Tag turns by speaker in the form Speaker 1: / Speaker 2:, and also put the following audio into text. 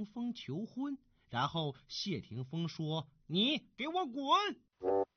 Speaker 1: 霆锋求婚，然后谢霆锋说：“你给我滚！”